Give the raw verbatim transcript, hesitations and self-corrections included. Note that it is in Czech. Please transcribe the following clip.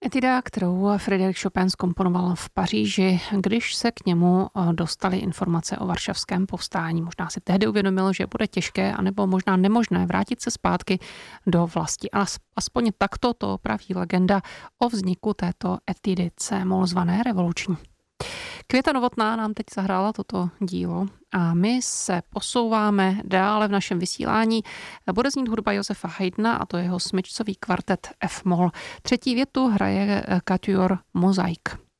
Etuda, kterou Frédéric Chopin zkomponoval v Paříži, když se k němu dostaly informace o varšavském povstání. Možná si tehdy uvědomil, že bude těžké anebo možná nemožné vrátit se zpátky do vlasti. Ale aspoň takto to praví legenda o vzniku této etudy C-moll zvané revoluční. Květa Novotná nám teď zahrála toto dílo a my se posouváme dále v našem vysílání. Bude znít hudba Josefa Haydna a to jeho smyčcový kvartet F-moll. Třetí větu hraje Quatuor Mosaik.